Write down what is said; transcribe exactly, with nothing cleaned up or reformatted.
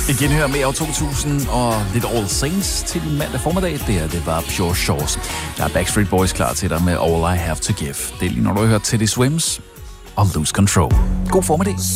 Igen her med år to tusind og lidt All Saints til mandag formiddag. Det her, det var Pure Shores. Der er Backstreet Boys klar til dig med All I Have To Give. Det er lige når du har hørt Teddy Swims og Lose Control. God formiddag.